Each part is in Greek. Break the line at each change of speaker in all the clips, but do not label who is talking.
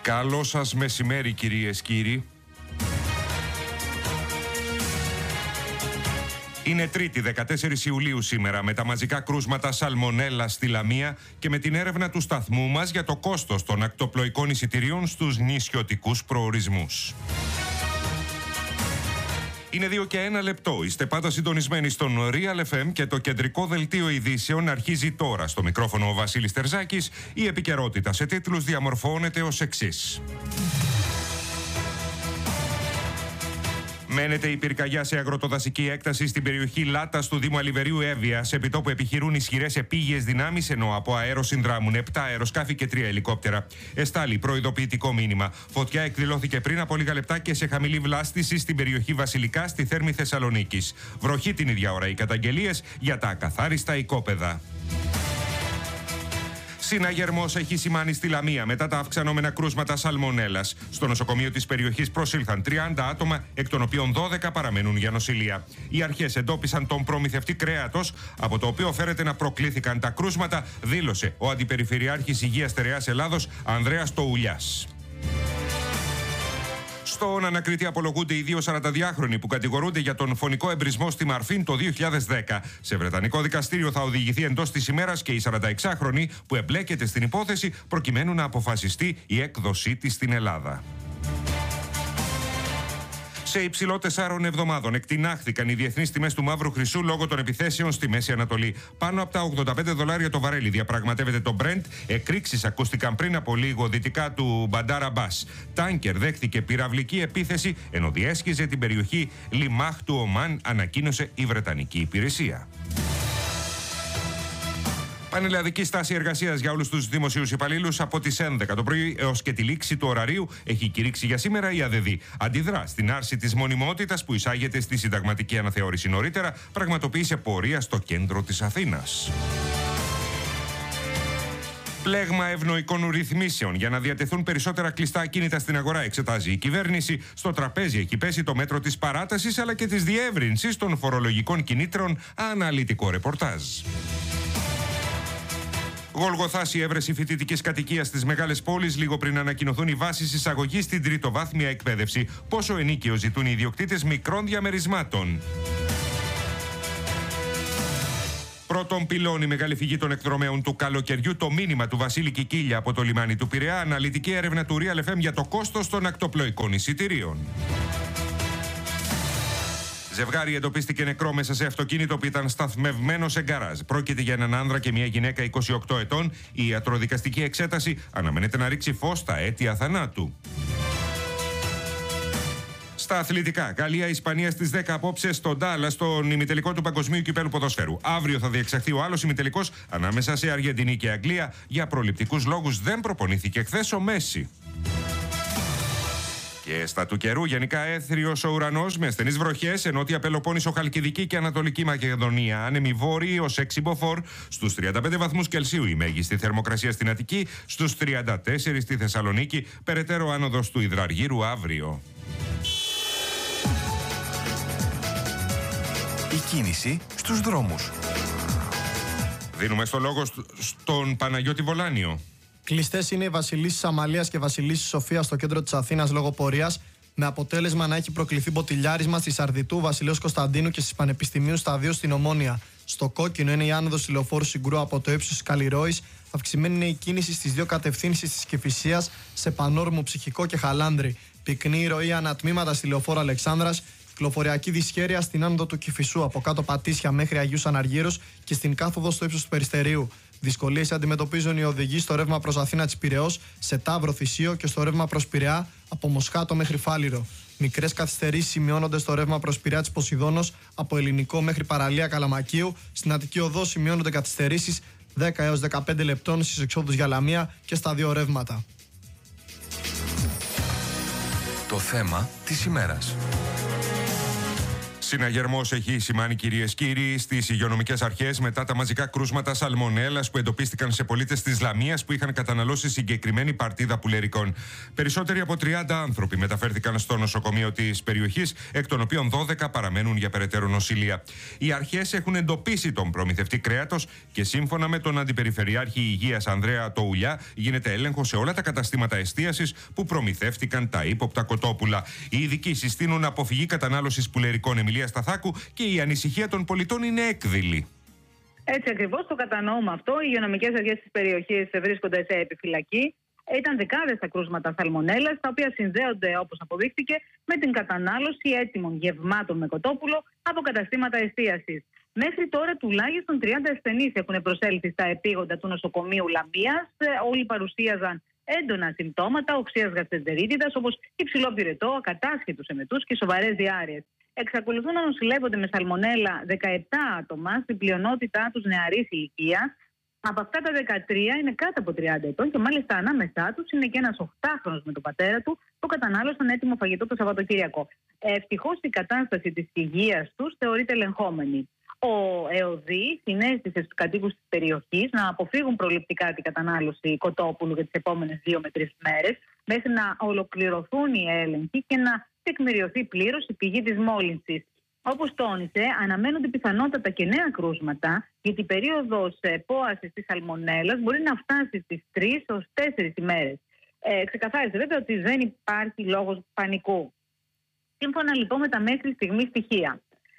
Καλό σας μεσημέρι, κυρίες κύριοι. Είναι Τρίτη, 14 Ιουλίου σήμερα, με τα μαζικά κρούσματα σαλμονέλα στη Λαμία και με την έρευνα του σταθμού μας για το κόστος των ακτοπλοϊκών εισιτηρίων στους νησιωτικούς προορισμούς. Είναι 2 και 1 λεπτό. Είστε πάντα συντονισμένοι στον Real FM και το κεντρικό δελτίο ειδήσεων αρχίζει τώρα. Στο μικρόφωνο ο Βασίλης Τερζάκης. Η επικαιρότητα σε τίτλους διαμορφώνεται ως εξής. Μένεται η πυρκαγιά σε αγροτοδασική έκταση στην περιοχή Λάτας του Δήμου Αλιβερίου Εύβοιας, επί τόπου επιχειρούν ισχυρές επίγειες δυνάμεις, ενώ από αέρο συνδράμουν 7 αεροσκάφη και 3 ελικόπτερα. Εστάλει προειδοποιητικό μήνυμα. Φωτιά εκδηλώθηκε πριν από λίγα λεπτά και σε χαμηλή βλάστηση στην περιοχή Βασιλικά, στη Θέρμη Θεσσαλονίκης. Βροχή την ίδια ώρα οι καταγγελίες για τα ακαθάριστα οικόπεδα. Συναγερμός έχει σημάνει στη Λαμία μετά τα αυξανόμενα κρούσματα σαλμονέλας. Στο νοσοκομείο της περιοχής προσήλθαν 30 άτομα, εκ των οποίων 12 παραμένουν για νοσηλεία. Οι αρχές εντόπισαν τον προμηθευτή κρέατος, από το οποίο φέρεται να προκλήθηκαν τα κρούσματα, δήλωσε ο Αντιπεριφερειάρχης Υγείας Στερεάς Ελλάδος, Ανδρέας Τοουλιάς. Στον ανακριτή απολογούνται οι 2 42χρονοι που κατηγορούνται για τον φωνικό εμπρισμό στη Μαρφίν το 2010. Σε βρετανικό δικαστήριο θα οδηγηθεί εντός της ημέρας και η 46χρονη που εμπλέκεται στην υπόθεση προκειμένου να αποφασιστεί η έκδοσή της στην Ελλάδα. Σε υψηλό 4 εβδομάδων εκτινάχθηκαν οι διεθνείς τιμές του μαύρου χρυσού λόγω των επιθέσεων στη Μέση Ανατολή. Πάνω από τα $85 το βαρέλι διαπραγματεύεται το Brent. Εκρήξεις ακούστηκαν πριν από λίγο δυτικά του Μπαντάρ Αμπάς. Τάνκερ δέχθηκε πυραυλική επίθεση ενώ διέσχιζε την περιοχή Λιμάχ του Ομάν, ανακοίνωσε η Βρετανική υπηρεσία. Πανελλαδική στάση εργασίας για όλους τους δημοσίους υπαλλήλους από τις 11 το πρωί έως και τη λήξη του ωραρίου έχει κηρύξει για σήμερα η ΑΔΔ. Αντιδρά στην άρση της μονιμότητας που εισάγεται στη συνταγματική αναθεώρηση νωρίτερα, πραγματοποίησε πορεία στο κέντρο της Αθήνας. Πλέγμα ευνοϊκών ρυθμίσεων για να διατεθούν περισσότερα κλειστά ακίνητα στην αγορά εξετάζει η κυβέρνηση. Στο τραπέζι έχει πέσει το μέτρο της παράτασης αλλά και της διεύρυνσης των φορολογικών κινήτρων. Αναλυτικό ρεπορτάζ. Γολγοθάς η έβρεση φοιτητικής κατοικίας στις μεγάλες πόλεις λίγο πριν ανακοινωθούν οι βάσεις εισαγωγής στην τριτοβάθμια εκπαίδευση. Πόσο ενίκαιο ζητούν οι ιδιοκτήτες μικρών διαμερισμάτων. Πρώτον πυλώνει η μεγάλη φυγή των εκδρομέων του καλοκαιριού, το μήνυμα του Βασίλη Κικίλια από το λιμάνι του Πειραιά, αναλυτική έρευνα του Real FM για το κόστος των ακτοπλοϊκών εισιτηρίων. Ζευγάρι εντοπίστηκε νεκρό μέσα σε αυτοκίνητο που ήταν σταθμευμένο σε γκαράζ. Πρόκειται για έναν άνδρα και μια γυναίκα 28 ετών. Η ιατροδικαστική εξέταση αναμένεται να ρίξει φως στα αίτια θανάτου. Στα αθλητικά, Γαλλία-Ισπανία στις 10 απόψε στον Ντάλλας, στον ημιτελικό του Παγκοσμίου Κυπέλλου Ποδοσφαίρου. Αύριο θα διεξαχθεί ο άλλος ημιτελικός ανάμεσα σε Αργεντινή και Αγγλία. Για προληπτικούς λόγους δεν προπονήθηκε χθες ο Μέση. Και στα του καιρού, γενικά έθριος ο ουρανός με ασθενείς βροχές, νότια Πελοπόννησο, Χαλκιδική και Ανατολική Μακεδονία. Άνεμοι βόρειοι ως 6 μποφόρ, στους 35 βαθμούς Κελσίου η μέγιστη θερμοκρασία στην Αττική, στους 34 στη Θεσσαλονίκη, περαιτέρω άνοδος του Ιδραργύρου αύριο.
Η κίνηση στους δρόμους.
Δίνουμε στο λόγο στον Παναγιώτη Βολάνιο.
Κλειστές είναι οι Βασιλίσσης Αμαλίας και Βασιλίσσης Σοφίας στο κέντρο της Αθήνας λόγω πορείας, με αποτέλεσμα να έχει προκληθεί μποτιλιάρισμα στη Σαρδιτού, Βασιλέως Κωνσταντίνου και στις Πανεπιστημίου Σταδίου στην Ομόνια. Στο κόκκινο είναι η άνοδος τηλεοφόρου Συγκρού από το ύψος της Καλλιρόης. Αυξημένη είναι η κίνηση στις 2 κατευθύνσεις της Κηφισίας, σε Πανόρμου, Ψυχικό και Χαλάνδρη. Πυκνή ροή ανατμήματα στη λεωφόρο Αλεξάνδρας. Κυκλοφοριακή δυσχέρεια στην άνοδο του Κηφισού από κάτω Πατήσια μέχρι Αγίους Αναργύρους και στην κάθοδο στο ύψος του Περιστερίου. Δυσκολίες αντιμετωπίζουν οι οδηγοί στο ρεύμα προς Αθήνα της Πειραιώς, σε Ταύρο Θησίο και στο ρεύμα προς Πειραιά από Μοσχάτο μέχρι Φάληρο. Μικρές καθυστερήσεις σημειώνονται στο ρεύμα προς Πειραιά της Ποσειδώνος από Ελληνικό μέχρι Παραλία Καλαμακίου. Στην Αττική Οδό σημειώνονται καθυστερήσεις 10 έως 15 λεπτών στις εξόδους για Λαμία και στα 2 ρεύματα.
Το θέμα της ημέρας.
Συναγερμός έχει σημάνει, κυρίες και κύριοι, στις υγειονομικές αρχές μετά τα μαζικά κρούσματα σαλμονέλας που εντοπίστηκαν σε πολίτες της Λαμίας που είχαν καταναλώσει συγκεκριμένη παρτίδα πουλερικών. Περισσότεροι από 30 άνθρωποι μεταφέρθηκαν στο νοσοκομείο της περιοχής, εκ των οποίων 12 παραμένουν για περαιτέρω νοσηλεία. Οι αρχές έχουν εντοπίσει τον προμηθευτή κρέατος και σύμφωνα με τον Αντιπεριφερειάρχη Υγείας Ανδρέα Τοουλιά, γίνεται έλεγχο σε όλα τα καταστήματα εστίασης που προμηθεύτηκαν τα ύποπτα κοτόπουλα. Οι ειδικοί συστήνουν αποφυγή κατανάλωσης πουλερικών. Εμιλία Σταθάκου, και η ανησυχία των πολιτών είναι έκδηλη.
Έτσι ακριβώς το κατανοούμε αυτό. Οι υγειονομικές αρχές της περιοχής βρίσκονται σε επιφυλακή. Ήταν δεκάδες τα κρούσματα σαλμονέλας, τα οποία συνδέονται, όπως αποδείχθηκε, με την κατανάλωση έτοιμων γευμάτων με κοτόπουλο από καταστήματα εστίασης. Μέχρι τώρα τουλάχιστον 30 ασθενείς έχουν προσέλθει στα επίγοντα του νοσοκομείου Λαμίας. Όλοι παρουσίαζαν έντονα συμπτώματα οξείας γαστρεντερίτιδας, όπως υψηλό πυρετό, ακατάσχετους εμετούς και σοβαρές διάρρειες. Εξακολουθούν να νοσηλεύονται με σαλμονέλα 17 άτομα, στην πλειονότητά τους νεαρής ηλικίας. Από αυτά τα 13 είναι κάτω από 30 ετών και μάλιστα ανάμεσά τους είναι και ένας 8χρονος με τον πατέρα του που κατανάλωσαν έτοιμο φαγητό το Σαββατοκύριακο. Ευτυχώς η κατάσταση της υγείας τους θεωρείται ελεγχόμενη. Ο ΕΟΔΗ συνέστησε στους κατοίκους της περιοχής να αποφύγουν προληπτικά την κατανάλωση κοτόπουλου για τις επόμενες 2 με 3 μέρες, μέχρι να ολοκληρωθούν οι έλεγχοι και να τεκμηριωθεί πλήρως η πηγή της μόλυνσης. Όπως τόνισε, αναμένονται πιθανότατα και νέα κρούσματα, γιατί η περίοδος πώασης της σαλμονέλας μπορεί να φτάσει στις 3 έως 4 ημέρες. Ξεκαθάρισε βέβαια ότι δεν υπάρχει λόγος πανικού. Σύμφωνα λοιπόν με τα μέχρι στιγμή στοιχεία,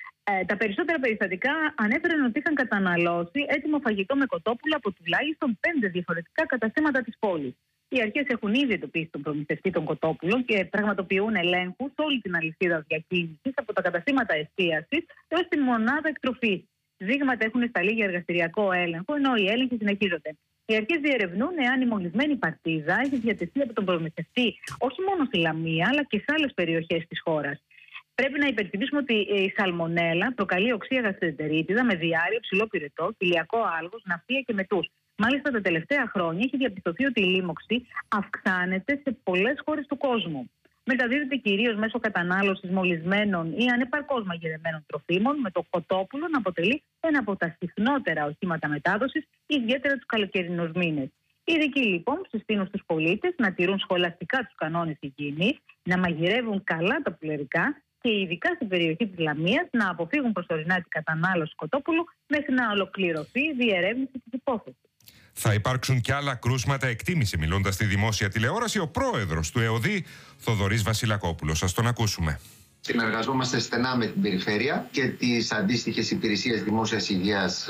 τα περισσότερα περιστατικά ανέφεραν ότι είχαν καταναλώσει έτοιμο φαγητό με κοτόπουλα από τουλάχιστον 5 διαφορετικά καταστήματα της πόλης. Οι αρχές έχουν ήδη εντοπίσει τον προμηθευτή των κοτόπουλων και πραγματοποιούν ελέγχους σε όλη την αλυσίδα διακίνησης, από τα καταστήματα εστίασης έως τη μονάδα εκτροφής. Δείγματα έχουν σταλεί για εργαστηριακό έλεγχο, ενώ οι έλεγχοι συνεχίζονται. Οι αρχές διερευνούν εάν η μολυσμένη παρτίδα έχει διατεθεί από τον προμηθευτή όχι μόνο στη Λαμία, αλλά και σε άλλες περιοχές της χώρας. Πρέπει να υπενθυμίσουμε ότι η σαλμονέλα προκαλεί οξεία γαστρεντερίτιδα με διάρρεια, ψηλό πυρετό, κοιλιακό άλγος, ναυτία και μετούς. Μάλιστα, τα τελευταία χρόνια έχει διαπιστωθεί ότι η λίμωξη αυξάνεται σε πολλές χώρες του κόσμου. Μεταδίδεται κυρίως μέσω κατανάλωσης μολυσμένων ή ανεπαρκώς μαγειρεμένων τροφίμων, με το κοτόπουλο να αποτελεί ένα από τα συχνότερα οχήματα μετάδοσης, ιδιαίτερα τους καλοκαιρινούς μήνες. Οι ειδικοί λοιπόν συστήνουν στους πολίτες να τηρούν σχολαστικά τους κανόνες υγιεινής, να μαγειρεύουν καλά τα πουλερικά και ειδικά στην περιοχή της Λαμίας να αποφύγουν προσωρινά την κατανάλωση κοτόπουλου μέχρι να ολοκληρωθεί η διερεύνηση της υπόθεσης.
Θα υπάρξουν και άλλα κρούσματα, εκτίμησε μιλώντας στη δημόσια τηλεόραση ο πρόεδρος του ΕΟΔΗ, Θοδωρής Βασιλακόπουλος. Ας τον ακούσουμε.
Συνεργαζόμαστε στενά με την περιφέρεια και τις αντίστοιχες υπηρεσίες δημόσιας υγείας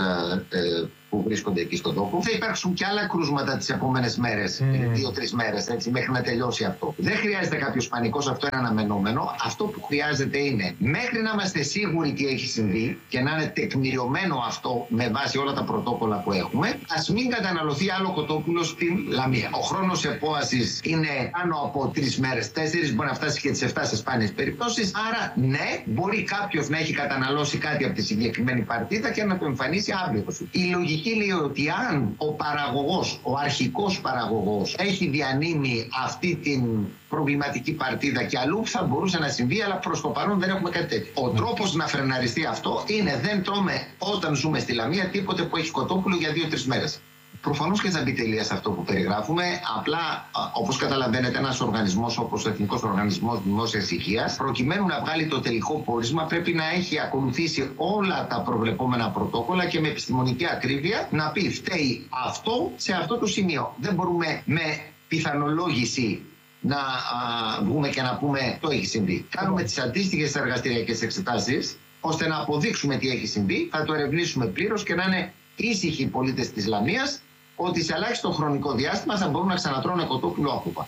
που βρίσκονται εκεί στον τόπο. Θα υπάρξουν και άλλα κρούσματα τις επόμενες μέρες, 2-3 μέρες, έτσι, μέχρι να τελειώσει αυτό. Δεν χρειάζεται κάποιος πανικός, αυτό είναι αναμενόμενο. Αυτό που χρειάζεται είναι μέχρι να είμαστε σίγουροι τι έχει συμβεί και να είναι τεκμηριωμένο αυτό με βάση όλα τα πρωτόκολλα που έχουμε, ας μην καταναλωθεί άλλο κοτόπουλο στην Λαμία. Ο χρόνος επώασης είναι πάνω από 3 μέρες, 4, μπορεί να φτάσει και τις 7 σε σπάνιες περιπτώσεις. Άρα, ναι, μπορεί κάποιος να έχει καταναλώσει κάτι από τη συγκεκριμένη παρτίδα και να το εμφανίσει αύριο. Η λογική λέει ότι αν ο παραγωγός, ο αρχικός παραγωγός, έχει διανύμει αυτή την προβληματική παρτίδα και αλλού, θα μπορούσε να συμβεί, αλλά προς το παρόν δεν έχουμε κάτι τέτοιο. Ο τρόπος να φρεναριστεί αυτό είναι δεν τρώμε όταν ζούμε στη Λαμία τίποτε που έχει κοτόπουλο για 2-3 μέρες. Προφανώς και θα μπει τελεία σε αυτό που περιγράφουμε. Απλά, όπως καταλαβαίνετε, ένας οργανισμός όπως ο Εθνικός Οργανισμός Δημόσιας Υγείας, προκειμένου να βγάλει το τελικό πόρισμα, πρέπει να έχει ακολουθήσει όλα τα προβλεπόμενα πρωτόκολλα και με επιστημονική ακρίβεια να πει φταίει αυτό σε αυτό το σημείο. Δεν μπορούμε με πιθανολόγηση να βγούμε και να πούμε το έχει συμβεί. Κάνουμε τις αντίστοιχες εργαστηριακές εξετάσεις ώστε να αποδείξουμε τι έχει συμβεί, θα το ερευνήσουμε πλήρως και να είναι ήσυχοι οι πολίτες της Λαμίας ότι σε ελάχιστο χρονικό διάστημα θα μπορούν να ξανατρώνε κοτόπουλο άπουπα.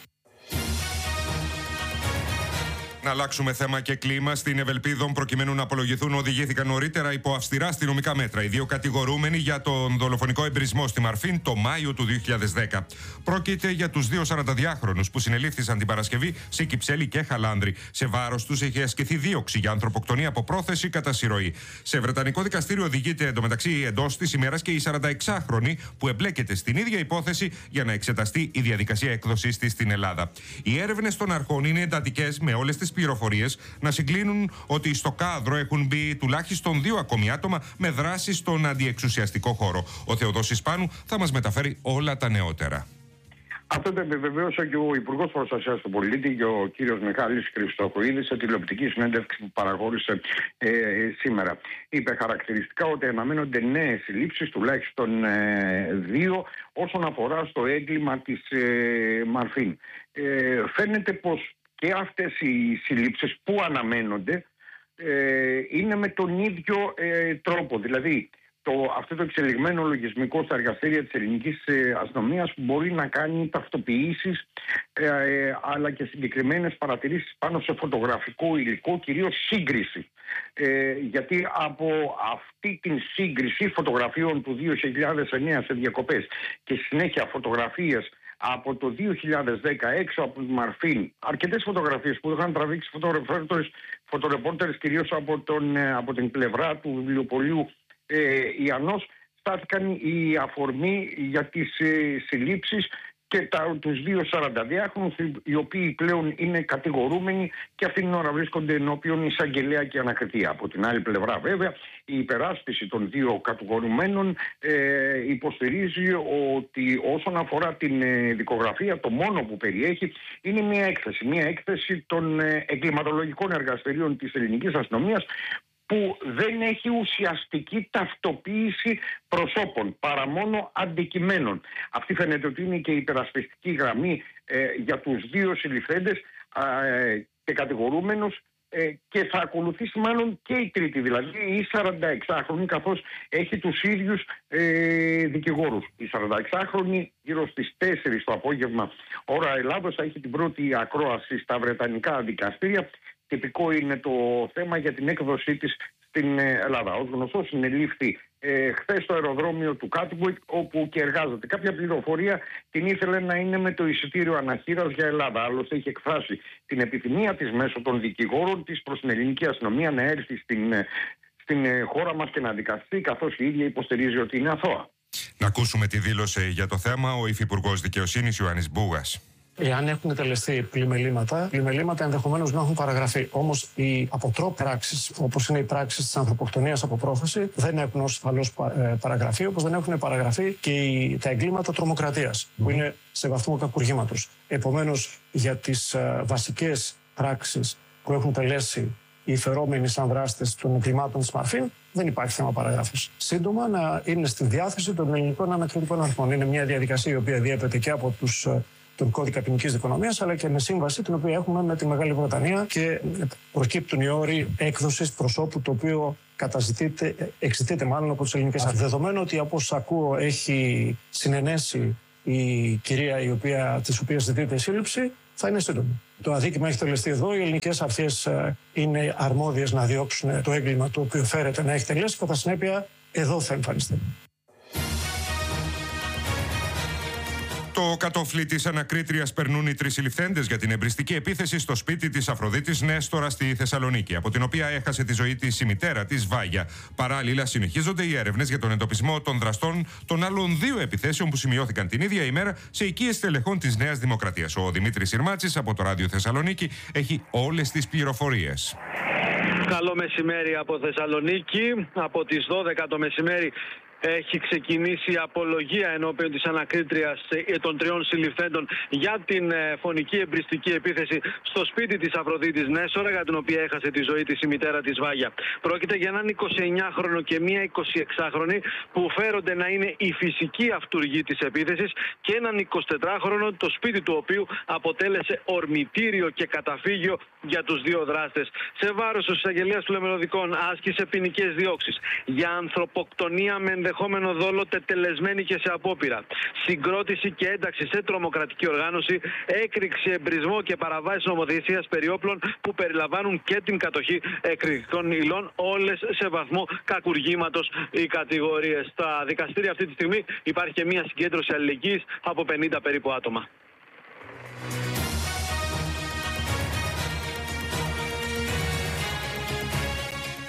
Να αλλάξουμε θέμα και κλίμα. Στην Ευελπίδων, προκειμένου να απολογηθούν, οδηγήθηκαν νωρίτερα υπό αυστηρά αστυνομικά μέτρα οι 2 κατηγορούμενοι για τον δολοφονικό εμπρισμό στη Μαρφίν το Μάιο του 2010. Πρόκειται για τους 2 42χρονους που συνελήφθησαν την Παρασκευή σε Κυψέλη και Χαλάνδρη. Σε βάρος τους έχει ασκηθεί δίωξη για ανθρωποκτονία από πρόθεση κατά συρροή. Σε βρετανικό δικαστήριο οδηγείται εντωμεταξύ εντός της ημέρας και η 46χρονη που εμπλέκεται στην ίδια υπόθεση για να εξεταστεί η διαδικασία έκδοσης της στην Ελλάδα. Οι έρευνες των αρχών είναι εντατικές με όλες τις πληροφορίες να συγκλίνουν ότι στο κάδρο έχουν μπει τουλάχιστον 2 ακόμη άτομα με δράση στον αντιεξουσιαστικό χώρο. Ο Θεοδόσης Πάνου θα μας μεταφέρει όλα τα νεότερα.
Αυτό το επιβεβαίωσε και ο Υπουργός Προστασίας του Πολίτη και ο κύριος Μιχάλης Χριστοχοίδης σε τηλεοπτική συνέντευξη που παραχώρησε σήμερα. Είπε χαρακτηριστικά ότι αναμένονται νέες συλλήψεις, τουλάχιστον 2, όσον αφορά στο έγκλημα της Μαρφίν. Φαίνεται πως και αυτές οι συλλήψεις που αναμένονται είναι με τον ίδιο τρόπο. Δηλαδή, αυτό το εξελιγμένο λογισμικό στα εργαστήρια της ελληνικής αστυνομίας μπορεί να κάνει ταυτοποιήσεις αλλά και συγκεκριμένες παρατηρήσεις πάνω σε φωτογραφικό υλικό, κυρίως σύγκριση. Γιατί από αυτή την σύγκριση φωτογραφιών του 2009 σε διακοπές και συνέχεια φωτογραφίες από το 2010 έξω από τη Μαρφίν, αρκετές φωτογραφίες που είχαν τραβήξει φωτορεπόρτερες κυρίως από την πλευρά του βιβλιοπωλείου Ιαννός, στάθηκαν η αφορμή για τις συλλήψεις και τους 2 42χρονους, οι οποίοι πλέον είναι κατηγορούμενοι και αυτήν την ώρα βρίσκονται ενώπιον εισαγγελέα και ανακριτή. Από την άλλη πλευρά, βέβαια, η υπεράσπιση των 2 κατηγορουμένων υποστηρίζει ότι όσον αφορά την δικογραφία, το μόνο που περιέχει είναι μια έκθεση των εγκληματολογικών εργαστηρίων της ελληνικής αστυνομίας, που δεν έχει ουσιαστική ταυτοποίηση προσώπων, παρά μόνο αντικειμένων. Αυτή φαίνεται ότι είναι και η υπερασπιστική γραμμή για τους 2 συλληφθέντες και κατηγορούμενους, και θα ακολουθήσει μάλλον και η τρίτη, δηλαδή η 46χρονη, καθώς έχει τους ίδιους δικηγόρους. Η 46χρονη γύρω στις 4 το απόγευμα ώρα Ελλάδος θα έχει την πρώτη ακρόαση στα βρετανικά δικαστήρια. Τυπικό είναι το θέμα για την έκδοσή της στην Ελλάδα. Ως γνωστό, συνελήφθη χθες στο αεροδρόμιο του Κάτουικ, όπου και εργάζεται. Κάποια πληροφορία την ήθελε να είναι με το εισιτήριο αναχείρας για Ελλάδα. Άλλωστε, είχε εκφράσει την επιθυμία της μέσω των δικηγόρων της προς την ελληνική αστυνομία να έρθει στην χώρα μας και να δικαστεί, καθώς η ίδια υποστηρίζει ότι είναι αθώα.
Να ακούσουμε τη δήλωση για το θέμα ο Υφυπουργός Δικαιοσύνης Ιωάννης Μπούγας.
Εάν έχουν τελεστεί πλημελήματα ενδεχομένως να έχουν παραγραφεί. Όμως οι αποτρόπες πράξεις, όπως είναι οι πράξεις της ανθρωποκτονίας από πρόθεση, δεν έχουν ως ασφαλώς παραγραφεί, όπως δεν έχουν παραγραφεί και τα εγκλήματα τρομοκρατίας, που είναι σε βαθμό κακουργήματος. Επομένως, για τις βασικές πράξεις που έχουν τελέσει οι φερόμενοι σαν δράστες των εγκλημάτων της Μαρφίν, δεν υπάρχει θέμα παραγραφής. Σύντομα, να είναι στη διάθεση των ελληνικών ανακριτικών αρχών. Είναι μια διαδικασία η οποία διέπεται και από τον κώδικα ποινικής δικονομίας, αλλά και με σύμβαση την οποία έχουμε με τη Μεγάλη Βρετανία και προκύπτουν οι όροι έκδοσης προσώπου, το οποίο εξητείται μάλλον από τις ελληνικές αρχές. Δεδομένου ότι από όσο ακούω έχει συνενέσει η κυρία της οποίας ζητείται η σύλληψη, θα είναι σύντομη. Το αδίκημα έχει τελεστεί εδώ. Οι ελληνικές αρχές είναι αρμόδιες να διώξουν το έγκλημα το οποίο φέρεται να έχει τελέσει. Κατά συνέπεια, εδώ θα εμφανιστεί.
Το κατόφλι της ανακρίτριας περνούν οι 3 συλληφθέντες για την εμπριστική επίθεση στο σπίτι της Αφροδίτης Νέστορα στη Θεσσαλονίκη, από την οποία έχασε τη ζωή της η μητέρα της, Βάγια. Παράλληλα, συνεχίζονται οι έρευνες για τον εντοπισμό των δραστών των άλλων 2 επιθέσεων που σημειώθηκαν την ίδια ημέρα σε οικίες τελεχών της Νέας Δημοκρατίας. Ο Δημήτρης Συρμάτσης από το Ράδιο Θεσσαλονίκη έχει όλες τις πληροφορίες.
Καλό μεσημέρι από Θεσσαλονίκη. Από τις 12 το μεσημέρι έχει ξεκινήσει η απολογία ενώπιον της ανακρίτριας των 3 συλληφθέντων για την φωνική εμπριστική επίθεση στο σπίτι της Αφροδίτης Νέστορα, για την οποία έχασε τη ζωή της η μητέρα της, Βάγια. Πρόκειται για έναν 29χρονο και μία 26χρονη που φέρονται να είναι η φυσική αυτουργή της επίθεσης και έναν 24χρονο, το σπίτι του οποίου αποτέλεσε ορμητήριο και καταφύγιο για τους 2 δράστες. Σε βάρος ο εισαγγελέας του Λεμελωδικών άσκησε ποινικές διώξεις για ανθρωποκτονία με ενδεχόμενο δόλο τετελεσμένη και σε απόπειρα, συγκρότηση και ένταξη σε τρομοκρατική οργάνωση, έκρηξη, εμπρισμό και παραβάσεις νομοθεσίας περί όπλων που περιλαμβάνουν και την κατοχή εκρηκτικών υλών, όλες σε βαθμό κακουργήματος οι κατηγορίες. Στα δικαστήρια αυτή τη στιγμή υπάρχει και μια συγκέντρωση αλληλεγγύης από 50 περίπου άτομα.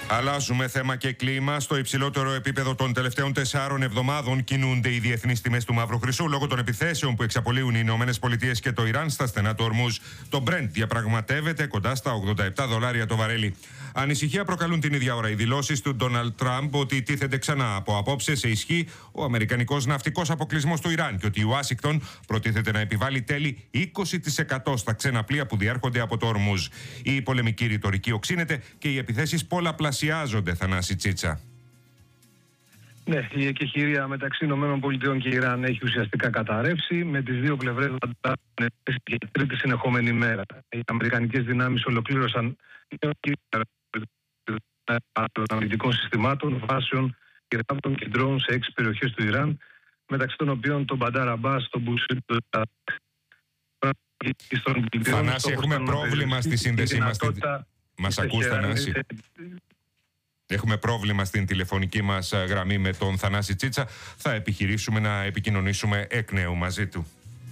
Αλλάζουμε θέμα και κλίμα. Στο υψηλότερο επίπεδο των τελευταίων 4 εβδομάδων κινούνται οι διεθνείς τιμές του μαύρου χρυσού λόγω των επιθέσεων που εξαπολύουν οι ΗΠΑ και το Ιράν στα στενά του Ορμούζ. Το Brent διαπραγματεύεται κοντά στα $87 το βαρέλι. Ανησυχία προκαλούν την ίδια ώρα οι δηλώσεις του Ντόναλντ Τραμπ ότι τίθεται ξανά από απόψε σε ισχύ ο αμερικανικός ναυτικός αποκλεισμός του Ιράν και ότι η Ουάσιγκτον προτίθεται να επιβάλλει τέλη 20% στα ξένα πλοία που διέρχονται από το Ορμούζ. Η πολεμική ρητορική οξύνεται και οι επιθέσεις πολλαπλασιάζονται, Θανάση Τσίτσα.
Ναι, η εκεχηρία μεταξύ ΗΠΑ και Ιράν έχει ουσιαστικά καταρρεύσει, με τις δύο πλευρές να για τρίτη συνεχόμενη μέρα. Οι αμερικανικές δυνάμεις ολοκλήρωσαν των αμυντικών συστημάτων, βάσεων, πυράβλων και ντρόουν σε 6 περιοχές του Ιράν, μεταξύ των οποίων τον Μπαντάρ Αμπάς, τον Μπουσίτ,
Θανάση, έχουμε πρόβλημα στη σύνδεσή μας. Μας ακούς, Θανάση? Έχουμε πρόβλημα στην τηλεφωνική μας γραμμή με τον Θανάση Τσίτσα. Θα επιχειρήσουμε να επικοινωνήσουμε εκ νέου μαζί του.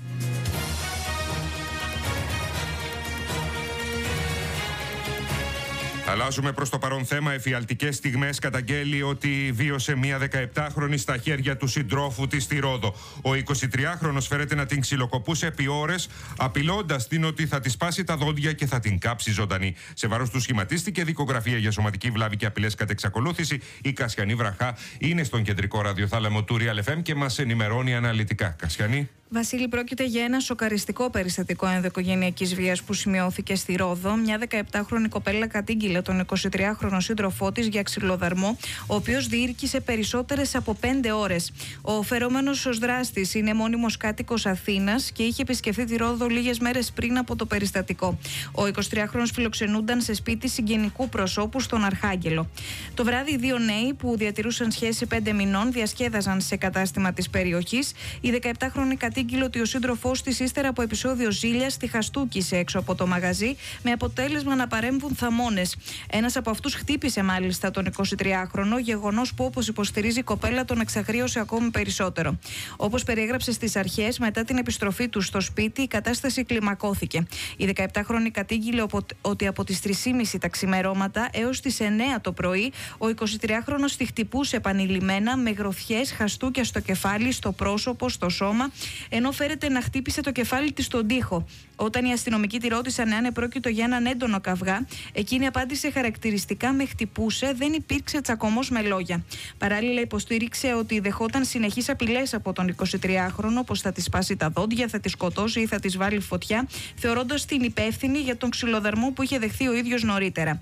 Αλλάζουμε προς το παρόν θέμα. Εφιαλτικές στιγμές καταγγέλει ότι βίωσε μια 17χρονη στα χέρια του συντρόφου της στη Ρόδο. Ο 23χρονος φέρεται να την ξυλοκοπούσε επί ώρες, απειλώντας την ότι θα της σπάσει τα δόντια και θα την κάψει ζωντανή. Σε βάρος του σχηματίστηκε δικογραφία για σωματική βλάβη και απειλές κατ' εξακολούθηση. Η Κασιανή Βραχά είναι στον κεντρικό ραδιοθάλαμο του Real FM και μας ενημερώνει αναλυτικά. Κασιανή.
Βασίλη, πρόκειται για ένα σοκαριστικό περιστατικό ενδοοικογενειακής βίας που σημειώθηκε στη Ρόδο. Μια 17χρονη κοπέλα κατήγγειλε τον 23χρονο σύντροφό της για ξυλοδαρμό, ο οποίος διήρκησε περισσότερες από 5 ώρες. Ο φερόμενος ως δράστης είναι μόνιμος κάτοικος Αθήνας και είχε επισκεφθεί τη Ρόδο λίγες μέρες πριν από το περιστατικό. Ο 23χρονος φιλοξενούνταν σε σπίτι συγγενικού προσώπου στον Αρχάγγελο. Το βράδυ, οι δύο νέοι που διατηρούσαν σχέση 5 μηνών διασκέδαζαν σε κατάστημα της περιοχής. Η 17χρονη κατήγγειλε ότι ο σύντροφός της, ύστερα από επεισόδιο ζήλιας, τη χαστούκησε έξω από το μαγαζί, με αποτέλεσμα να παρέμβουν θαμώνες. Ένας από αυτούς χτύπησε μάλιστα τον 23χρονο, γεγονός που, όπως υποστηρίζει η κοπέλα, τον εξαγρίωσε ακόμη περισσότερο. Όπως περιέγραψε στις αρχές, μετά την επιστροφή του στο σπίτι, η κατάσταση κλιμακώθηκε. Η 17χρονη κατήγγειλε ότι από τις 3:30 τα ξημερώματα έως τις 9 το πρωί, ο 23χρονος τη χτυπούσε επανειλημμένα με γροθιές, χαστούκια στο κεφάλι, στο πρόσωπο, στο σώμα, ενώ φέρεται να χτύπησε το κεφάλι της στον τοίχο. Όταν οι αστυνομικοί τη ρώτησαν αν επρόκειτο για έναν έντονο καυγά, εκείνη απάντησε χαρακτηριστικά με χτυπούσε, δεν υπήρξε τσακωμός με λόγια. Παράλληλα, υποστήριξε ότι δεχόταν συνεχείς απειλές από τον 23χρονο, πως θα της σπάσει τα δόντια, θα τη σκοτώσει ή θα της βάλει φωτιά, θεωρώντας την υπεύθυνη για τον ξυλοδαρμό που είχε δεχθεί ο ίδιος νωρίτερα.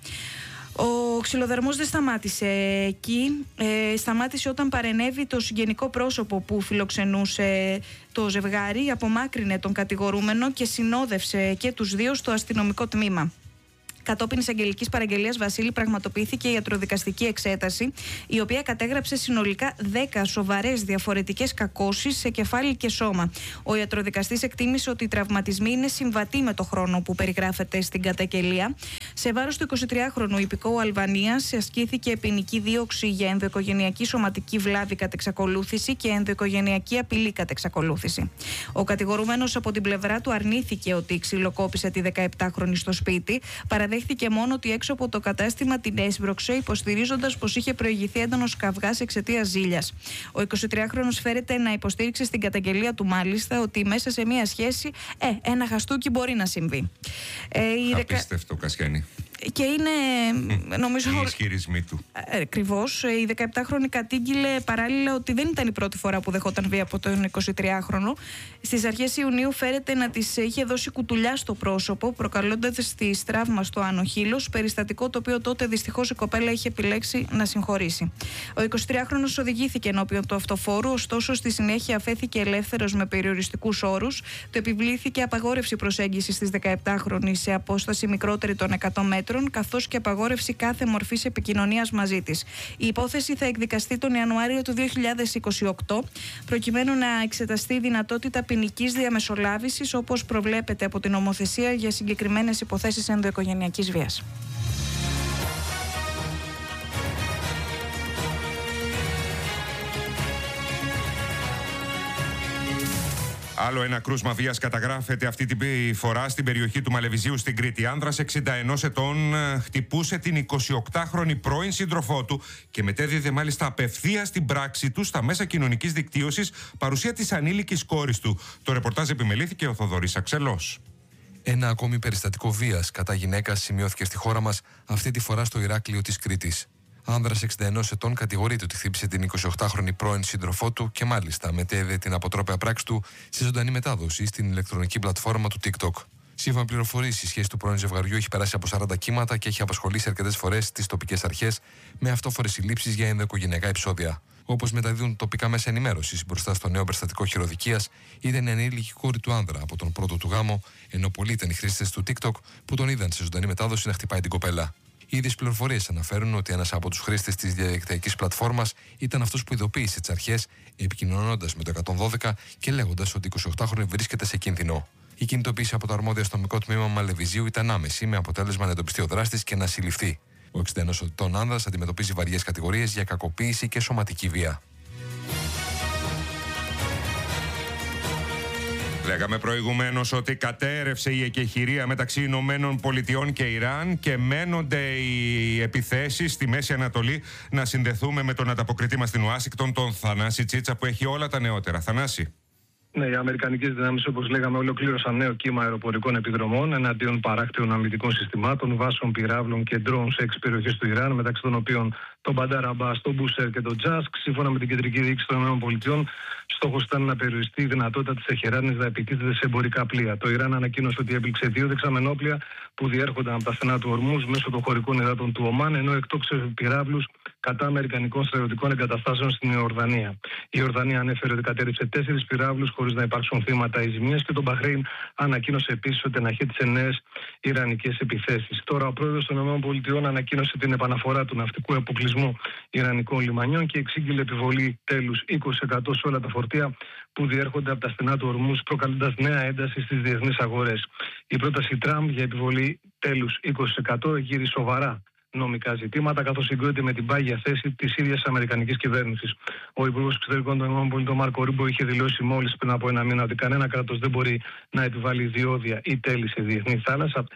Ο ξυλοδαρμός δεν σταμάτησε εκεί. Σταμάτησε όταν παρενέβη το συγγενικό πρόσωπο που φιλοξενούσε το ζευγάρι, απομάκρυνε τον κατηγορούμενο και συνόδευσε και τους δύο στο αστυνομικό τμήμα. Κατόπιν εισαγγελικής παραγγελίας, Βασίλη, πραγματοποιήθηκε η ιατροδικαστική εξέταση, η οποία κατέγραψε συνολικά 10 σοβαρές διαφορετικές κακώσεις σε κεφάλι και σώμα. Ο ιατροδικαστής εκτίμησε ότι οι τραυματισμοί είναι συμβατοί με το χρόνο που περιγράφεται στην καταγγελία. Σε βάρος του 23χρονου υπηκόου Αλβανίας ασκήθηκε ποινική δίωξη για ενδοοικογενειακή σωματική βλάβη κατ' εξακολούθηση και ενδοοικογενειακή απειλή κατ' εξακολούθηση. Ο κατηγορούμενος από την πλευρά του αρνήθηκε ότι ξυλοκόπησε τη 17χρονη στο σπίτι. Παραδέχθηκε μόνο ότι έξω από το κατάστημα την έσπρωξε, υποστηρίζοντας πως είχε προηγηθεί έντονος καυγάς εξαιτίας ζήλιας. Ο 23χρονος φέρεται να υποστήριξε στην καταγγελία του μάλιστα ότι μέσα σε μία σχέση ένα χαστούκι μπορεί να συμβεί.
Απίστευτο, Κασιανή.
Και είναι, νομίζω,
οι ισχυρισμοί του.
Ακριβώς. Η 17χρονη κατήγγειλε παράλληλα ότι δεν ήταν η πρώτη φορά που δεχόταν βία από τον 23χρονο. Στις αρχές Ιουνίου φέρεται να της είχε δώσει κουτουλιά στο πρόσωπο, προκαλώντας της τραύμα στο άνω χείλος, περιστατικό το οποίο τότε δυστυχώς η κοπέλα είχε επιλέξει να συγχωρήσει. Ο 23χρονος οδηγήθηκε ενώπιον του αυτοφόρου, ωστόσο στη συνέχεια αφέθηκε ελεύθερος με περιοριστικούς όρους. Του επιβλήθηκε απαγόρευση προσέγγισης της 17χρονης σε απόσταση μικρότερη των 100 μέτρων, καθώς και απαγόρευση κάθε μορφής επικοινωνίας μαζί της. Η υπόθεση θα εκδικαστεί τον Ιανουάριο του 2028, προκειμένου να εξεταστεί η δυνατότητα ποινικής διαμεσολάβησης, όπως προβλέπεται από την νομοθεσία για συγκεκριμένες υποθέσεις ενδοοικογενειακής βίας.
Άλλο ένα κρούσμα βίας καταγράφεται αυτή τη φορά στην περιοχή του Μαλεβιζίου στην Κρήτη. Άνδρας 61 ετών χτυπούσε την 28χρονη πρώην σύντροφό του και μετέδιδε μάλιστα απευθείας την πράξη του στα μέσα κοινωνικής δικτύωσης, παρουσία της ανήλικης κόρης του. Το ρεπορτάζ επιμελήθηκε ο Θοδωρής Αξελός.
Ένα ακόμη περιστατικό βίας κατά γυναίκας σημειώθηκε στη χώρα μας, αυτή τη φορά στο Ηράκλειο της Κρήτης. Άνδρας 61 ετών κατηγορείται ότι χτύπησε την 28χρονη πρώην σύντροφό του και μάλιστα μετέδε την αποτρόπαια πράξη του σε ζωντανή μετάδοση στην ηλεκτρονική πλατφόρμα του TikTok. Σύμφωνα με πληροφορίες, η σχέση του πρώην ζευγαριού έχει περάσει από 40 κύματα και έχει απασχολήσει αρκετές φορές τις τοπικές αρχές με αυτόφορες συλλήψεις για ενδοοικογενειακά επεισόδια. Όπως μεταδίδουν τοπικά μέσα ενημέρωσης, μπροστά στο νέο περιστατικό χειροδικίας ήταν η ανήλικη κόρη του άνδρα από τον πρώτο του γάμο, ενώ πολλοί ήταν οι χρήστες του TikTok που τον είδαν σε ζωντανή μετάδοση να χτυπάει την κοπέλα. Οι ίδιες πληροφορίες αναφέρουν ότι ένας από τους χρήστες της διαδικτυακής πλατφόρμας ήταν αυτός που ειδοποίησε τις αρχές, επικοινωνώντας με το 112 και λέγοντας ότι η 28χρονη βρίσκεται σε κίνδυνο. Η κινητοποίηση από το αρμόδιο αστυνομικό τμήμα Μαλεβιζίου ήταν άμεση, με αποτέλεσμα να εντοπιστεί ο δράστης και να συλληφθεί. Ο 61 ετών άνδρας αντιμετωπίζει βαριές κατηγορίες για κακοποίηση και σωματική βία.
Λέγαμε προηγουμένως ότι κατέρευσε η εκεχηρία μεταξύ Ηνωμένων Πολιτειών και Ιράν και μένονται οι επιθέσεις στη Μέση Ανατολή. Να συνδεθούμε με τον ανταποκριτή μας στην Ουάσιγκτον, τον Θανάση Τσίτσα, που έχει όλα τα νεότερα. Θανάση.
Ναι, οι αμερικανικές δυνάμεις, όπως λέγαμε, ολοκλήρωσαν νέο κύμα αεροπορικών επιδρομών εναντίον παράκτιων αμυντικών συστημάτων, βάσεων πυράβλων και ντρόουν σε 6 περιοχές του Ιράν, μεταξύ των οποίων τον Μπαντάρ Αμπάς, τον Μπούσερ και τον Τζάσκ. Σύμφωνα με την κεντρική διοίκηση των ΗΠΑ, στόχος ήταν να περιοριστεί η δυνατότητα της Τεχεράνης να επιτίθεται σε εμπορικά πλοία. Το Ιράν ανακοίνωσε ότι έπληξε 2 δεξαμενόπλια που διέρχονταν από τα στενά του Ορμούζ μέσω των χωρικών υδάτων του Ομάν, ενώ εκτόξευε πυράβλους κατά αμερικανικών στρατιωτικών εγκαταστάσεων στην Ιορδανία. Η Ιορδανία ανέφερε ότι κατέριψε 4 πυράβλους χωρίς να υπάρξουν θύματα ή ζημίες και το Μπαχρέιν ανακοίνωσε επίσης ότι αναχέτησε νέες ιρανικές επιθέσεις. Τώρα, ο πρόεδρος των ΗΠΑ ανακοίνωσε την επαναφορά του ναυτικού αποκλεισμού ιρανικών λιμανιών και εξήγηλε επιβολή τέλους 20% σε όλα τα φορτία που διέρχονται από τα στενά του Ορμούζ, προκαλώντας νέα ένταση στις διεθνείς αγορές. Η πρόταση Τραμπ για επιβολή τέλους 20% εγείρει σοβαρά νομικά ζητήματα, καθώς συγκρούεται με την πάγια θέση της ίδιας αμερικανικής κυβέρνησης. Ο Υπουργός Εξωτερικών των ΗΠΑ, Μάρκο Ρούμπιο, είχε δηλώσει μόλις πριν από 1 μήνα ότι κανένα κράτος δεν μπορεί να επιβάλλει διόδια ή τέλη σε διεθνή θάλασσα,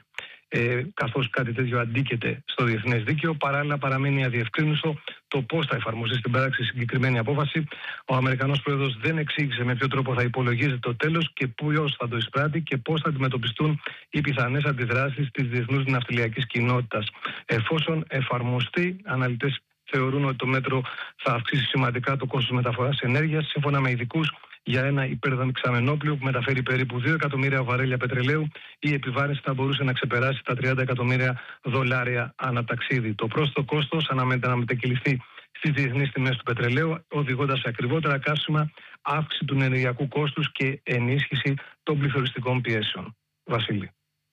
καθώς κάτι τέτοιο αντίκειται στο διεθνές δίκαιο. Παράλληλα, παραμένει αδιευκρίνιστο το πώς θα εφαρμοστεί στην πράξη συγκεκριμένη απόφαση. Ο Αμερικανός πρόεδρος δεν εξήγησε με ποιο τρόπο θα υπολογίζεται το τέλος και ποιος θα το εισπράττει και πώς θα αντιμετωπιστούν οι πιθανές αντιδράσεις της διεθνούς ναυτιλιακής κοινότητας. Εφόσον εφαρμοστεί, αναλυτές θεωρούν ότι το μέτρο θα αυξήσει σημαντικά το κόστος μεταφοράς ενέργειας. Σύμφωνα με ειδικούς, για ένα υπερδεξαμενόπλιο που μεταφέρει περίπου 2 εκατομμύρια βαρέλια πετρελαίου, η επιβάρυνση θα μπορούσε να ξεπεράσει τα $30 εκατομμύρια ανά ταξίδι. Το πρόσθετο κόστος αναμένεται να μετακυληθεί στις διεθνείς τιμές του πετρελαίου, οδηγώντας σε ακριβότερα καύσιμα, αύξηση του ενεργειακού κόστους και ενίσχυση των πληθωριστικών πιέσεων. Βασίλη.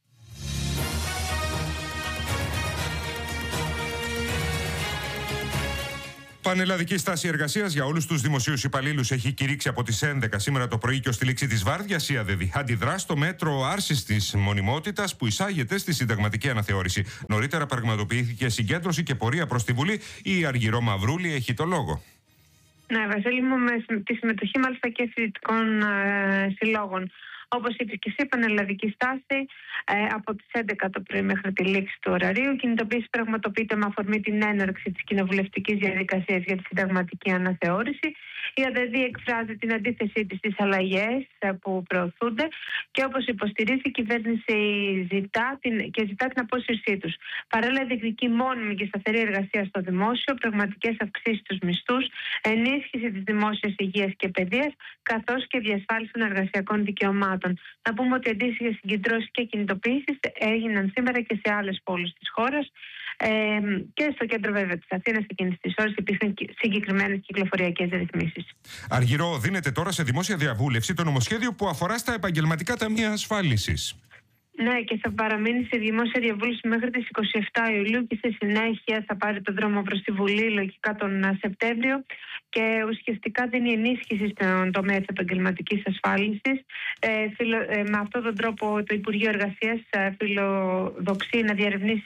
Πανελλαδική στάση εργασίας για όλους τους δημοσίους υπαλλήλους έχει κηρύξει από τις 11 σήμερα το πρωί και ως τη λήξη της βάρδιας η ΑΔΕΔΗ. Αντιδρά στο μέτρο άρσης της μονιμότητας που εισάγεται στη συνταγματική αναθεώρηση. Νωρίτερα πραγματοποιήθηκε συγκέντρωση και πορεία προς τη Βουλή. Η Αργυρό Μαυρούλη έχει το λόγο.
Ναι, Βασίλη μου, με τη συμμετοχή μάλιστα και φοιτητικών συλλόγων. Όπως είπες και εσύ, πανελλαδική στάση από τις 11 το πρωί μέχρι τη λήξη του ωραρίου. Η κινητοποίηση πραγματοποιείται με αφορμή την έναρξη της κοινοβουλευτικής διαδικασίας για τη συνταγματική αναθεώρηση. Η ΑΔΕΔΗ εκφράζει την αντίθεσή της στις αλλαγές που προωθούνται και όπως υποστηρίζει η κυβέρνηση ζητά την απόσυρσή τους. Παράλληλα, διεκδικεί μόνιμη και σταθερή εργασία στο δημόσιο, πραγματικές αυξήσεις στους μισθούς, ενίσχυση της δημόσιας υγείας και παιδείας, καθώς και διασφάλιση των εργασιακών δικαιωμάτων. Να πούμε ότι αντίστοιχες συγκεντρώσεις και κινητοποιήσεις έγιναν σήμερα και σε άλλες πόλεις της χώρας. Και στο κέντρο βέβαια της Αθήνας εκείνης της ώρας υπήρχαν συγκεκριμένες κυκλοφοριακές ρυθμίσεις.
Αργυρό, δίνεται τώρα σε δημόσια διαβούλευση το νομοσχέδιο που αφορά στα επαγγελματικά ταμεία ασφάλισης.
Ναι, και θα παραμείνει σε δημόσια διαβούλευση μέχρι τις 27 Ιουλίου και στη συνέχεια θα πάρει το δρόμο προς τη Βουλή, λογικά τον Σεπτέμβριο. και ουσιαστικά δίνει ενίσχυση στον τομέα της επαγγελματικής ασφάλισης. Με αυτόν τον τρόπο το Υπουργείο Εργασίας φιλοδοξεί να διευρύνει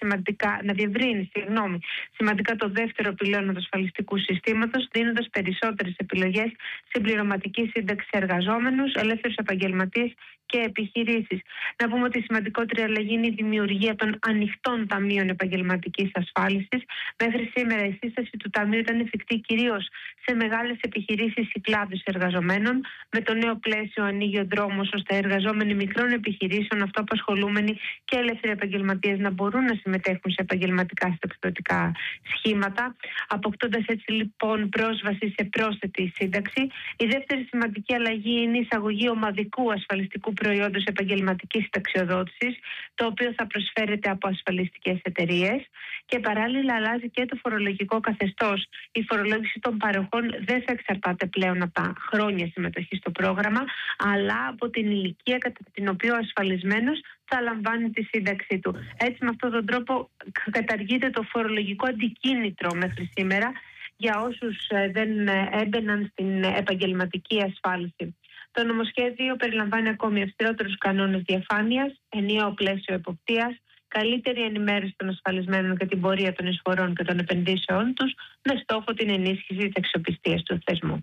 σημαντικά το δεύτερο πυλώνα του ασφαλιστικού συστήματος, δίνοντας περισσότερες επιλογές συμπληρωματική σύνταξη σε εργαζόμενους, ελεύθερους επαγγελματίες και επιχειρήσεις. Να πούμε ότι η σημαντικότερη αλλαγή είναι η δημιουργία των ανοιχτών ταμείων επαγγελματικής ασφάλισης. Μέχρι σήμερα η σύσταση του ταμείου ήταν εφικτή κυρίως σε μεγάλες επιχειρήσεις ή κλάδους εργαζομένων. Με το νέο πλαίσιο ανοίγει ο δρόμος ώστε εργαζόμενοι μικρών επιχειρήσεων, αυτοαπασχολούμενοι και ελεύθεροι επαγγελματίες να μπορούν να συμμετέχουν σε επαγγελματικά συνταξιδοτικά σχήματα, αποκτώντας έτσι λοιπόν πρόσβαση σε πρόσθετη σύνταξη. Η δεύτερη σημαντική αλλαγή είναι η εισαγωγή ομαδικού ασφαλιστικού προϊόντος επαγγελματικής συνταξιοδότησης, το οποίο θα προσφέρεται από ασφαλιστικές εταιρείες, και παράλληλα αλλάζει και το φορολογικό καθεστώς. Η φορολόγηση των παροχών δεν θα εξαρτάται πλέον από τα χρόνια συμμετοχή στο πρόγραμμα, αλλά από την ηλικία κατά την οποία ο ασφαλισμένος θα λαμβάνει τη σύνταξή του. Έτσι, με αυτόν τον τρόπο καταργείται το φορολογικό αντικίνητρο μέχρι σήμερα για όσους δεν έμπαιναν στην επαγγελματική ασφάλιση. Το νομοσχέδιο περιλαμβάνει ακόμη αυστηρότερους κανόνες διαφάνειας, ενιαίο πλαίσιο εποπτείας, καλύτερη ενημέρωση των ασφαλισμένων για την πορεία των εισφορών και των επενδύσεών τους, με στόχο την ενίσχυση της αξιοπιστίας του θεσμού.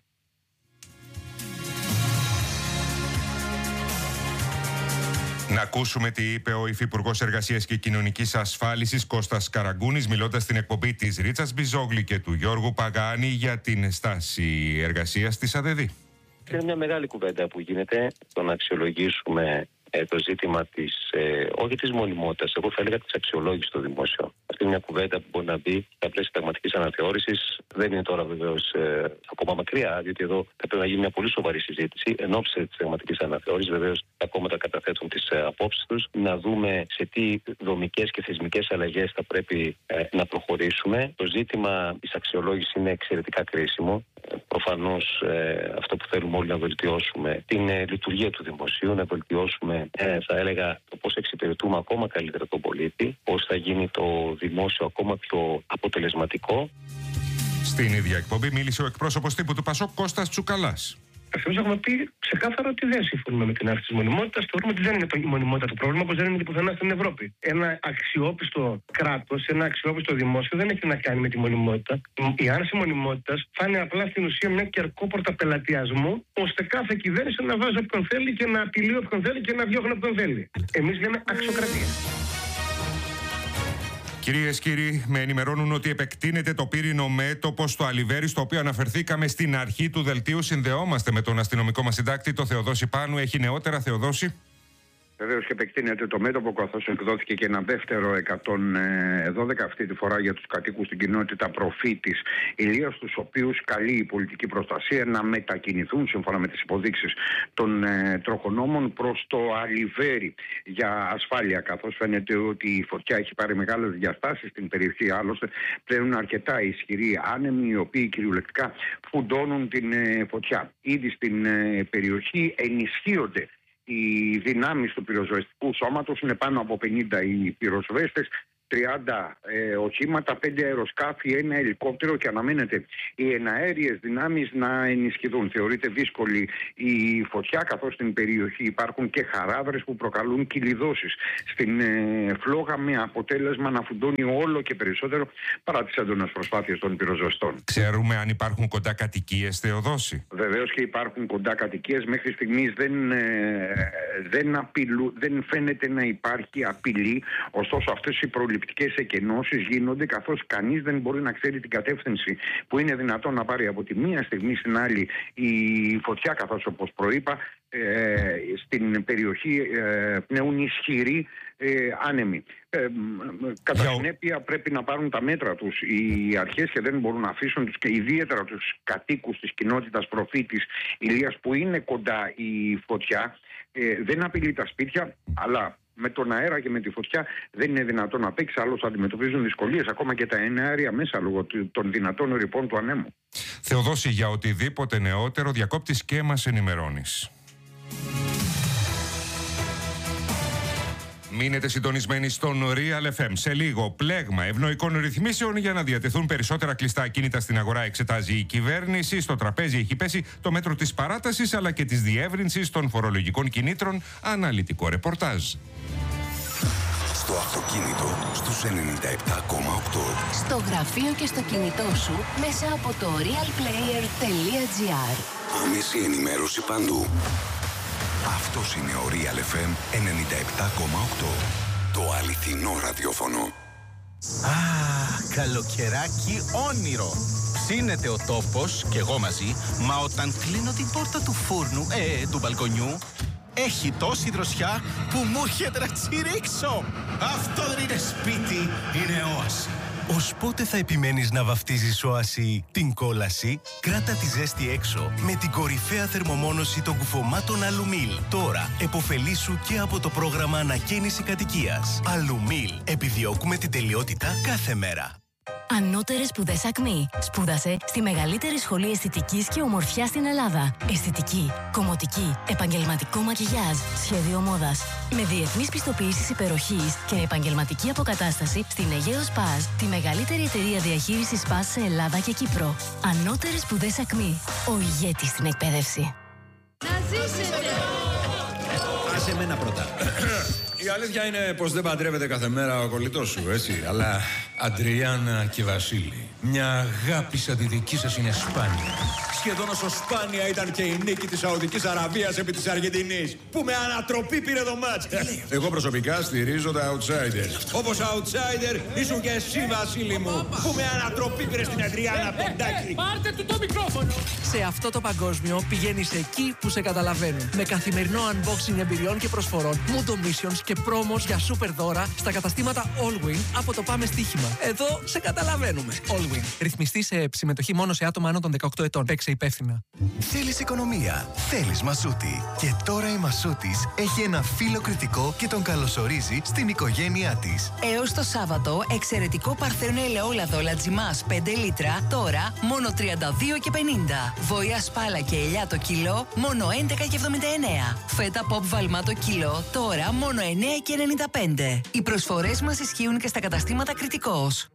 Να ακούσουμε τι είπε ο Υφυπουργός Εργασίας και Κοινωνικής Ασφάλισης Κώστας Καραγκούνης, μιλώντας στην εκπομπή της Ρίτσας Μπιζόγλη και του Γιώργου Παγάνη για την στάση εργασίας της ΑΔΔ.
Είναι μια μεγάλη κουβέντα που γίνεται το να αξιολογήσουμε το ζήτημα της, όχι της μονιμότητας, εγώ θα έλεγα της αξιολόγησης στο δημόσιο. Αυτή είναι μια κουβέντα που μπορεί να μπει στα πλαίσια συνταγματικής αναθεώρησης. Δεν είναι τώρα βεβαίως ακόμα μακριά, διότι εδώ θα πρέπει να γίνει μια πολύ σοβαρή συζήτηση εν ώψη της συνταγματικής αναθεώρησης. Βεβαίως τα κόμματα καταθέτουν τις απόψεις τους. Να δούμε σε τι δομικές και θεσμικές αλλαγές θα πρέπει να προχωρήσουμε. Το ζήτημα της αξιολόγησης είναι εξαιρετικά κρίσιμο. Προφανώς αυτό που θέλουμε όλοι να βελτιώσουμε την λειτουργία του δημοσίου, να βελτιώσουμε θα έλεγα το πώς εξυπηρετούμε ακόμα καλύτερα τον πολίτη, πώς θα γίνει το δημόσιο ακόμα πιο αποτελεσματικό.
Στην ίδια εκπομπή μίλησε ο εκπρόσωπος τύπου του ΠΑΣΟΚ Κώστας Τσουκαλάς.
Εμείς έχουμε πει ξεκάθαρα ότι δεν συμφωνούμε με την άρση της μονιμότητας. Θεωρούμε ότι δεν είναι η μονιμότητα το πρόβλημα, όπως δεν είναι πουθενά στην Ευρώπη. Ένα αξιόπιστο κράτος, ένα αξιόπιστο δημόσιο δεν έχει να κάνει με τη μονιμότητα. Η άρση μονιμότητας θα είναι απλά στην ουσία μια κερκόπορτα πελατειασμού, ώστε κάθε κυβέρνηση να βάζει όποιον θέλει και να απειλεί όποιον θέλει και να διώχνει όποιον θέλει. Εμείς λέμε αξιοκρατία.
Κυρίες και κύριοι, με ενημερώνουν ότι επεκτείνεται το πύρινο μέτωπο στο Αλιβέρι, στο οποίο αναφερθήκαμε στην αρχή του δελτίου. Συνδεόμαστε με τον αστυνομικό μας συντάκτη, το Θεοδόση Πάνου. Έχει νεότερα, Θεοδόση?
Βεβαίως και επεκτείνεται το μέτωπο, καθώς εκδόθηκε και ένα δεύτερο 112 αυτή τη φορά για τους κατοίκους στην κοινότητα Προφήτης Ηλίας, τους οποίους καλεί η πολιτική προστασία να μετακινηθούν σύμφωνα με τις υποδείξεις των τροχονόμων προς το Αλιβέρι για ασφάλεια, καθώς φαίνεται ότι η φωτιά έχει πάρει μεγάλες διαστάσεις στην περιοχή. Άλλωστε πλέον αρκετά ισχυροί άνεμοι, οι οποίοι κυριολεκτικά φουντώνουν την φωτιά. Ήδη στην περιοχή ενισχύονται οι δυνάμεις του πυροσβεστικού σώματος, είναι πάνω από 50 οι πυροσβέστες, 30 οχήματα, 5 αεροσκάφη, 1 ελικόπτερο, και αναμένεται οι εναέριες δυνάμεις να ενισχυθούν. Θεωρείται δύσκολη η φωτιά, καθώς στην περιοχή υπάρχουν και χαράδρες που προκαλούν κυλιδώσεις στην φλόγα, με αποτέλεσμα να φουντώνει όλο και περισσότερο παρά τις έντονες προσπάθειες των πυροσβεστών.
Ξέρουμε αν υπάρχουν κοντά κατοικίες, Θεοδόση?
Βεβαίως και υπάρχουν κοντά κατοικίες. Μέχρι στιγμής δεν φαίνεται να υπάρχει απειλή. Ωστόσο αυτές οι προληπτικές εκενώσεις γίνονται, καθώς κανείς δεν μπορεί να ξέρει την κατεύθυνση που είναι δυνατόν να πάρει από τη μία στιγμή στην άλλη η φωτιά, καθώς όπως προείπα στην περιοχή πνέουν ισχυροί άνεμοι. Κατά συνέπεια πρέπει να πάρουν τα μέτρα τους οι αρχές και δεν μπορούν να αφήσουν τους, και ιδιαίτερα τους κατοίκους της κοινότητας Προφήτης Ηλίας, που είναι κοντά η φωτιά. Δεν απειλεί τα σπίτια, αλλά με τον αέρα και με τη φωτιά δεν είναι δυνατόν να παίξει, άλλως αντιμετωπίζουν δυσκολίες ακόμα και τα εναέρια μέσα λόγω των δυνατών ρηπών του ανέμου.
Θεοδόση, για οτιδήποτε νεότερο διακόπτεις και μας ενημερώνεις. Μείνετε συντονισμένοι στον Real FM. Σε λίγο, πλέγμα ευνοϊκών ρυθμίσεων για να διατεθούν περισσότερα κλειστά ακίνητα στην αγορά εξετάζει η κυβέρνηση. Στο τραπέζι έχει πέσει το μέτρο της παράτασης αλλά και της διεύρυνσης των φορολογικών κινήτρων. Αναλυτικό ρεπορτάζ.
Στο αυτοκίνητο στους 97,8.
Στο γραφείο και στο κινητό σου μέσα από το realplayer.gr.
Άμεση ενημέρωση παντού. Αυτός είναι ο Real FM 97,8. Το αληθινό ραδιόφωνο.
Α, καλοκαιράκι όνειρο. Ψήνεται ο τόπος και εγώ μαζί, μα όταν κλείνω την πόρτα του φούρνου, του μπαλκονιού, έχει τόση δροσιά που μου έρχεται να τσιρίξω. Αυτό δεν είναι σπίτι, είναι όαση. Ως πότε θα επιμένεις να βαφτίζεις όαση την κόλαση? Κράτα τη ζέστη έξω με την κορυφαία θερμομόνωση των κουφωμάτων Αλουμίλ. Τώρα επωφελήσου και από το πρόγραμμα ανακαίνιση κατοικίας. Αλουμίλ. Επιδιώκουμε την τελειότητα κάθε μέρα.
Ανώτερες σπουδές ΑΚΜΗ. Σπούδασε στη μεγαλύτερη σχολή αισθητικής και ομορφιάς στην Ελλάδα. Αισθητική, κομμωτική, επαγγελματικό μακιγιάζ, σχέδιο μόδας. Με διεθνείς πιστοποιήσεις υπεροχής και επαγγελματική αποκατάσταση στην Αιγαίο Σπάζ, τη μεγαλύτερη εταιρεία διαχείρισης Σπάζ σε Ελλάδα και Κύπρο. Ανώτερες σπουδές ΑΚΜΗ. Ο ηγέτης στην εκπαίδευση.
Να ζήσετε! Άσε εμένα πρώτα. Η αλήθεια είναι πως δεν παντρεύεται κάθε μέρα ο κολλητός σου, έτσι. Αλλά Αντριάννα και Βασίλη, μια αγάπη σαν τη δική σας είναι σπάνια. Σχεδόν όσο σπάνια ήταν και η νίκη της Σαουδικής Αραβίας επί της Αργεντινής, που με ανατροπή πήρε το μάτς. Εγώ προσωπικά στηρίζω τα outsiders. Όπως outsider ήσουν και εσύ, Βασίλη μου, που με ανατροπή πήρε στην Αντριάννα Ποντάκη.
Πάρτε του το μικρόφωνο. Σε αυτό το παγκόσμιο πηγαίνεις εκεί που σε καταλαβαίνουν. Με καθημερινό unboxing εμπειριών και προσφορών, Mundo Missions και πρόμος για super δώρα στα καταστήματα Allwin από το Πάμε Στοίχημα. Εδώ σε καταλαβαίνουμε. Allwin. Ρυθμιστή σε συμμετοχή μόνο σε άτομα άνω των 18 ετών. Παίξε υπεύθυνα.
Θέλεις οικονομία. Θέλεις Μασούτη. Και τώρα η Μασούτης έχει ένα φίλο κριτικό και τον καλωσορίζει στην οικογένειά της.
Έως το Σάββατο, εξαιρετικό παρθένο ελαιόλαδο Λατζιμάς 5 λίτρα, τώρα μόνο 32,50. Βοήα σπάλα και ελιά το κιλό, μόνο 11,79. Φέτα pop βαλμάτο κιλό, τώρα μόνο 9,95. Οι προσφορές μας ισχύουν και στα καταστήματα Κριτικός.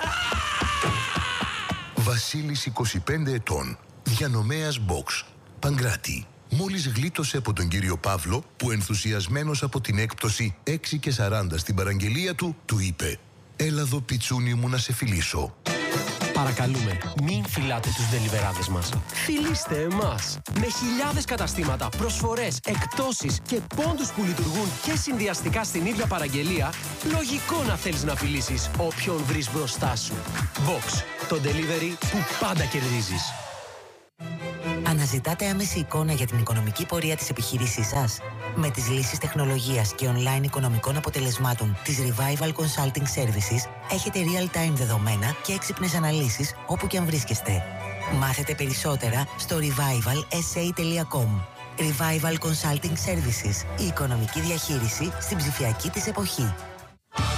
Βασίλης 25 ετών. Διανομέας Box. Παγκράτη. Μόλις γλίτωσε από τον κύριο Παύλο που ενθουσιασμένος από την έκπτωση 6,40 στην παραγγελία του, του είπε «Έλα εδώ πιτσούνι μου να σε φιλήσω».
Παρακαλούμε, μην φυλάτε τους ντελιβεράδες μας. Φιλήστε εμάς. Με χιλιάδες καταστήματα, προσφορές, εκπτώσεις και πόντους που λειτουργούν και συνδυαστικά στην ίδια παραγγελία, λογικό να θέλεις να φιλήσεις όποιον βρεις μπροστά σου. Box, το delivery που πάντα κερδίζεις.
Αναζητάτε άμεση εικόνα για την οικονομική πορεία της επιχείρησής σας? Με τις λύσεις τεχνολογίας και online οικονομικών αποτελεσμάτων της Revival Consulting Services έχετε real-time δεδομένα και έξυπνες αναλύσεις όπου και αν βρίσκεστε. Μάθετε περισσότερα στο revivalsa.com. Revival Consulting Services, η οικονομική διαχείριση στην ψηφιακή της εποχή.